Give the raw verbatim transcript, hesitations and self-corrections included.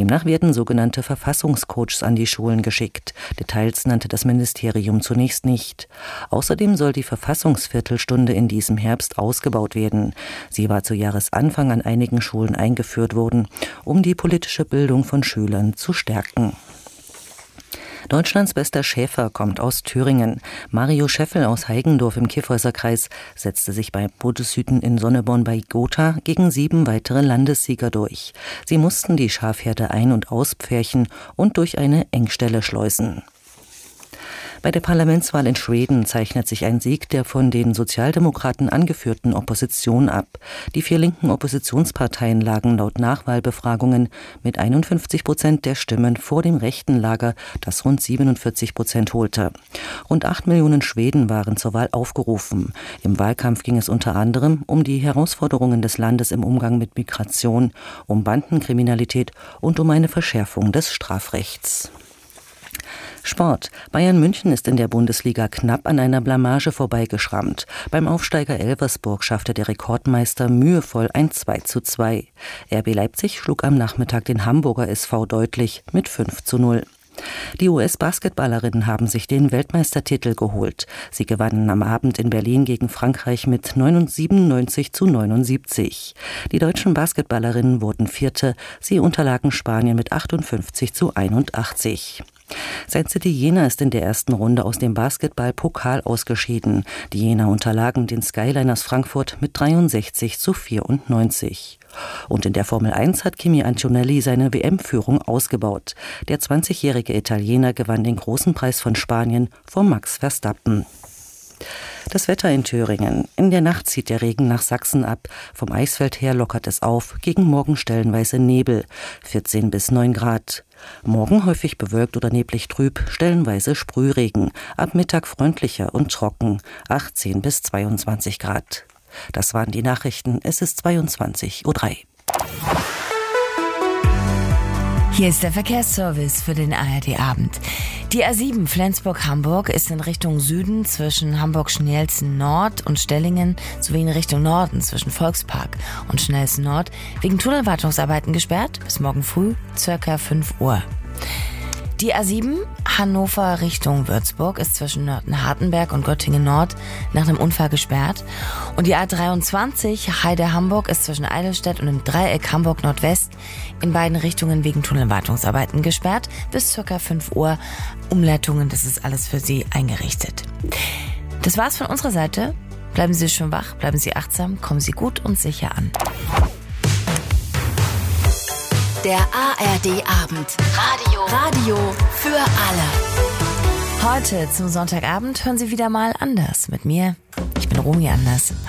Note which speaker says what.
Speaker 1: Demnach werden sogenannte Verfassungscoaches an die Schulen geschickt. Details nannte das Ministerium zunächst nicht. Außerdem soll die Verfassungsviertelstunde in diesem Herbst ausgebaut werden. Sie war zu Jahresanfang an einigen Schulen eingeführt worden, um die politische Bildung von Schülern zu stärken. Deutschlands bester Schäfer kommt aus Thüringen. Mario Scheffel aus Heigendorf im Kyffhäuserkreis setzte sich bei Bundeshüten in Sonneborn bei Gotha gegen sieben weitere Landessieger durch. Sie mussten die Schafherde ein- und auspferchen und durch eine Engstelle schleusen. Bei der Parlamentswahl in Schweden zeichnet sich ein Sieg der von den Sozialdemokraten angeführten Opposition ab. Die vier linken Oppositionsparteien lagen laut Nachwahlbefragungen mit einundfünfzig Prozent der Stimmen vor dem rechten Lager, das rund siebenundvierzig Prozent holte. Rund acht Millionen Schweden waren zur Wahl aufgerufen. Im Wahlkampf ging es unter anderem um die Herausforderungen des Landes im Umgang mit Migration, um Bandenkriminalität und um eine Verschärfung des Strafrechts. Sport. Bayern München ist in der Bundesliga knapp an einer Blamage vorbeigeschrammt. Beim Aufsteiger Elversburg schaffte der Rekordmeister mühevoll ein zwei zu zwei. R B Leipzig schlug am Nachmittag den Hamburger S V deutlich mit fünf zu null. Die U S-Basketballerinnen haben sich den Weltmeistertitel geholt. Sie gewannen am Abend in Berlin gegen Frankreich mit siebenundneunzig zu neunundsiebzig. Die deutschen Basketballerinnen wurden Vierte. Sie unterlagen Spanien mit achtundfünfzig zu einundachtzig. Saint City Jena ist in der ersten Runde aus dem Basketball-Pokal ausgeschieden. Die Jena unterlagen den Skyliners Frankfurt mit dreiundsechzig zu vierundneunzig. Und in der Formel eins hat Kimi Antonelli seine W M-Führung ausgebaut. Der zwanzigjährige Italiener gewann den großen Preis von Spanien vor Max Verstappen. Das Wetter in Thüringen. In der Nacht zieht der Regen nach Sachsen ab. Vom Eisfeld her lockert es auf. Gegen Morgen stellenweise Nebel. vierzehn bis neun Grad. Morgen häufig bewölkt oder neblig trüb, stellenweise Sprühregen. Ab Mittag freundlicher und trocken. achtzehn bis zweiundzwanzig Grad. Das waren die Nachrichten. Es ist zweiundzwanzig Uhr drei.
Speaker 2: Hier ist der Verkehrsservice für den A R D-Abend. Die A sieben Flensburg-Hamburg ist in Richtung Süden zwischen Hamburg-Schnelsen Nord und Stellingen sowie in Richtung Norden zwischen Volkspark und Schnelsen Nord wegen Tunnelwartungsarbeiten gesperrt bis morgen früh circa fünf Uhr. Die A sieben Hannover Richtung Würzburg ist zwischen Nörten-Hartenberg und Göttingen Nord nach einem Unfall gesperrt. Und die A dreiundzwanzig Heide-Hamburg ist zwischen Eidelstedt und dem Dreieck Hamburg Nordwest in beiden Richtungen wegen Tunnelwartungsarbeiten gesperrt bis ca. fünf Uhr. Umleitungen, das ist alles für Sie eingerichtet. Das war's von unserer Seite. Bleiben Sie schön wach, bleiben Sie achtsam, kommen Sie gut und sicher an.
Speaker 3: Der A R D-Abend. Radio. Radio für alle.
Speaker 2: Heute zum Sonntagabend hören Sie wieder mal Anders mit mir. Ich bin Romy Anders.